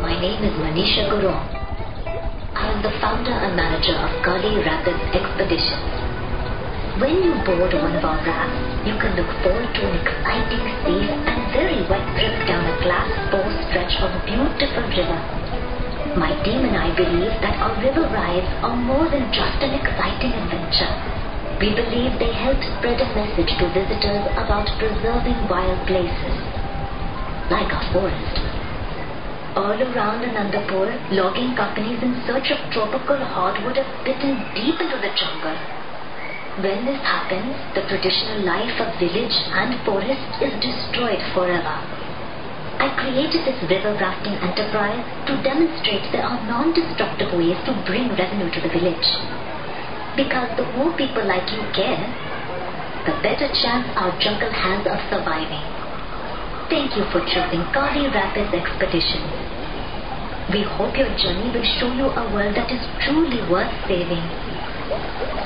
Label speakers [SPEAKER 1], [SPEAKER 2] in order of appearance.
[SPEAKER 1] My name is Manisha Gurung. I am the founder and manager of Kali Rapids Expeditions. When you board one of our rafts, you can look forward to an exciting, safe and very wet trip down a Class 4 stretch of a beautiful river. My team and I believe that our river rides are more than just an exciting adventure. We believe they help spread a message to visitors about preserving wild places, like our forest. All around Anandapur, logging companies in search of tropical hardwood have bitten deep into the jungle. When this happens, the traditional life of village and forest is destroyed forever. I created this river rafting enterprise to demonstrate there are non-destructive ways to bring revenue to the village. Because the more people like you care, the better chance our jungle has of surviving. Thank you for choosing Kali Rapids Expeditions. We hope your journey will show you a world that is truly worth saving.